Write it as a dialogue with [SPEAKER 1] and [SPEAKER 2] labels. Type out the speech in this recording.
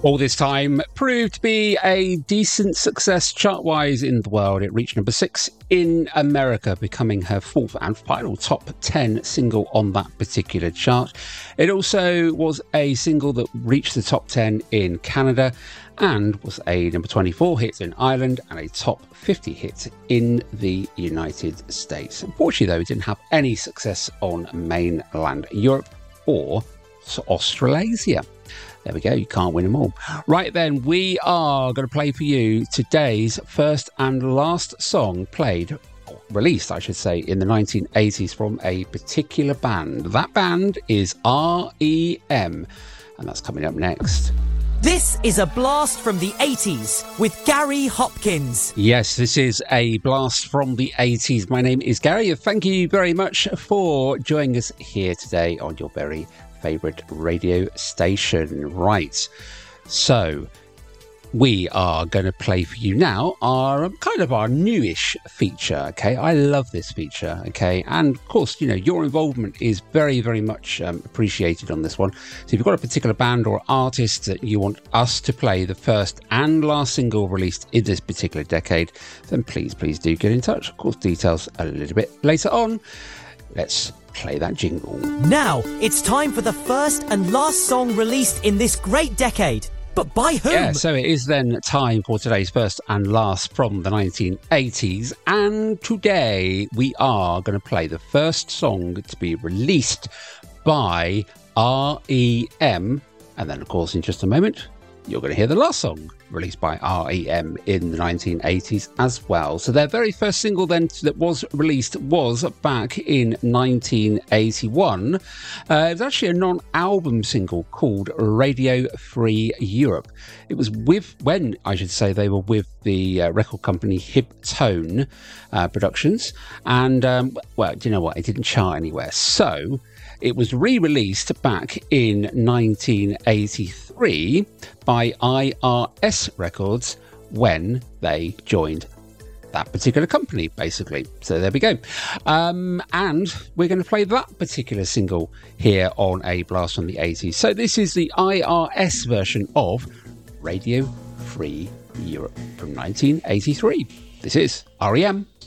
[SPEAKER 1] All this time proved to be a decent success chart-wise in the world. It reached number 6 in America, becoming her fourth and final top 10 single on that particular chart. It also was a single that reached the top 10 in Canada and was a number 24 hit in Ireland and a top 50 hit in the United States. Unfortunately, though, it didn't have any success on mainland Europe or Australasia. There we go, you can't win them all. Right then, we are going to play for you today's first and last song released, I should say, in the 1980s from a particular band. That band is R.E.M., and that's coming up next.
[SPEAKER 2] This is a blast from the 80s with Gary Hopkins.
[SPEAKER 1] Yes, this is a blast from the 80s. My name is Gary. Thank you very much for joining us here today on your very favourite radio station. Right, so we are going to play for you now our newish feature. Okay, I love this feature. Okay, and of course, you know, your involvement is very, very much appreciated on this one. So if you've got a particular band or artist that you want us to play the first and last single released in this particular decade, then please do get in touch. Of course, details a little bit later on. Let's play that jingle.
[SPEAKER 2] Now it's time for the first and last song released in this great decade. But by whom?
[SPEAKER 1] Yeah, so it is then time for today's first and last from the 1980s. And today we are going to play the first song to be released by R.E.M. And then, of course, in just a moment, you're going to hear the last song released by R.E.M. in the 1980s as well. So their very first single then that was released was back in 1981. It was actually a non-album single called Radio Free Europe. It was when they were with the record company Hip-Tone Productions. And, well, do you know what? It didn't chart anywhere. So it was re-released back in 1983 by IRS Records when they joined that particular company, basically. So there we go. And we're going to play that particular single here on A Blast from the 80s. So this is the IRS version of Radio Free Europe from 1983. This is R.E.M.